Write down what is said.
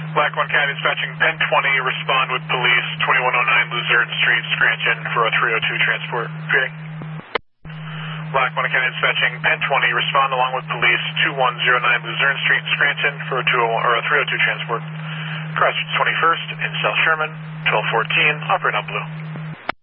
Black 1 County dispatching Pen 20, respond with police, 2109 Luzerne Street, Scranton, for a 302 transport. Repeating. Black 1 County dispatching Pen 20, respond along with police, 2109 Luzerne Street, Scranton, for a 302 transport. Cross 21st in South Sherman, 1214, operate on blue.